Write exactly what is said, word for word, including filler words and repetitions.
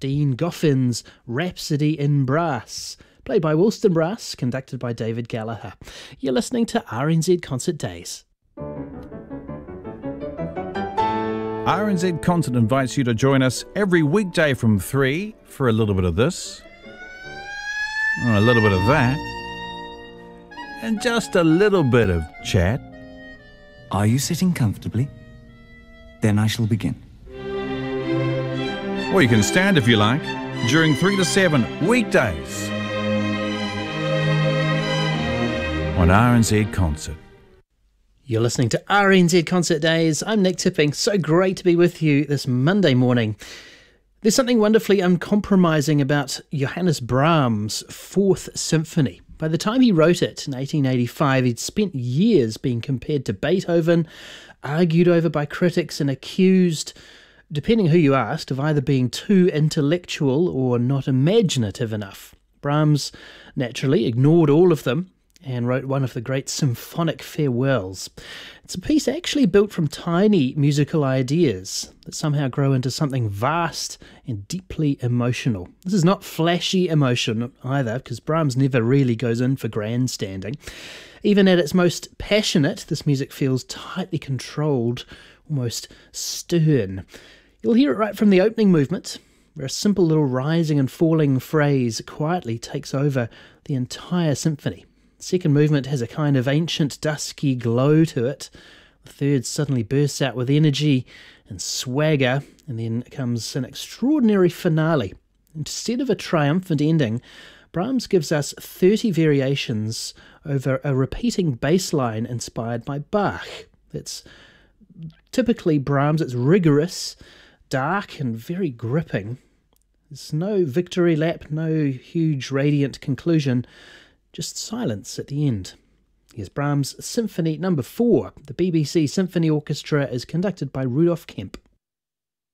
Dean Goffin's Rhapsody in Brass, played by Woolston Brass, conducted by David Gallagher. You're listening to R N Z Concert Days. R N Z Concert invites you to join us every weekday from three for a little bit of this, a little bit of that, and just a little bit of chat. Are you sitting comfortably? Then I shall begin. Or you can stand if you like, during three to seven weekdays on R N Z Concert. You're listening to R N Z Concert Days. I'm Nick Tipping. So great to be with you this Monday morning. There's something wonderfully uncompromising about Johannes Brahms' Fourth Symphony. By the time he wrote it in eighteen eighty-five, he'd spent years being compared to Beethoven, argued over by critics and accused, depending who you asked, of either being too intellectual or not imaginative enough. Brahms naturally ignored all of them and wrote one of the great symphonic farewells. It's a piece actually built from tiny musical ideas that somehow grow into something vast and deeply emotional. This is not flashy emotion either, because Brahms never really goes in for grandstanding. Even at its most passionate, this music feels tightly controlled, almost stern. You'll hear it right from the opening movement, where a simple little rising and falling phrase quietly takes over the entire symphony. The second movement has a kind of ancient dusky glow to it. The third suddenly bursts out with energy and swagger, and then comes an extraordinary finale. Instead of a triumphant ending, Brahms gives us thirty variations over a repeating bass line inspired by Bach. It's typically Brahms. It's rigorous, dark, and very gripping. There's no victory lap, no huge radiant conclusion, just silence at the end. Here's Brahms' Symphony Number four. The B B C Symphony Orchestra is conducted by Rudolf Kemp.